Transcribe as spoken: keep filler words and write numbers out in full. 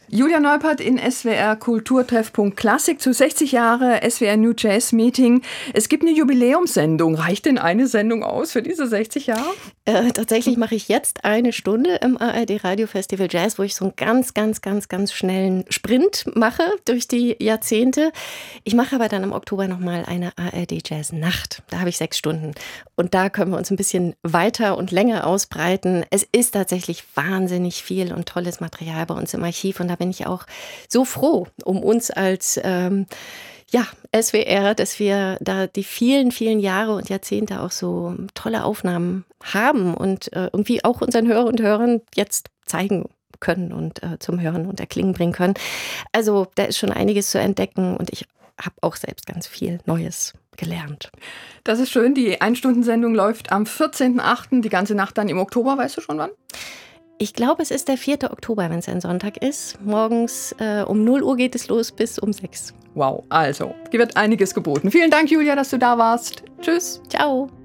Julia Neupert in S W R Kulturtreffpunkt Klassik zu sechzig Jahre S W R New Jazz Meeting. Es gibt eine Jubiläumssendung. Reicht denn eine Sendung aus für diese sechzig Jahre? Äh, tatsächlich mache ich jetzt eine Stunde im A R D Radio Festival Jazz, wo ich so einen ganz, ganz, ganz, ganz schnellen Sprint mache durch die Jahrzehnte. Ich mache aber dann im Oktober nochmal eine A R D Jazz Nacht. Da habe ich sechs Stunden. Und da können wir uns ein bisschen weiter und länger ausbreiten. Es ist tatsächlich wahnsinnig viel und tolles Material bei uns im Archiv. Und da bin ich auch so froh um uns als ähm, ja, S W R, dass wir da die vielen, vielen Jahre und Jahrzehnte auch so tolle Aufnahmen haben und äh, irgendwie auch unseren Hörern und Hörern jetzt zeigen können und äh, zum Hören und Erklingen bringen können. Also da ist schon einiges zu entdecken und ich habe auch selbst ganz viel Neues gelernt. Das ist schön. Die Ein-Stunden-Sendung läuft am vierzehnten achten die ganze Nacht dann im Oktober. Weißt du schon wann? Ich glaube, es ist der vierte Oktober, wenn es ein Sonntag ist. Morgens äh, um null Uhr geht es los bis um sechs. Wow, also, hier wird einiges geboten. Vielen Dank, Julia, dass du da warst. Tschüss. Ciao.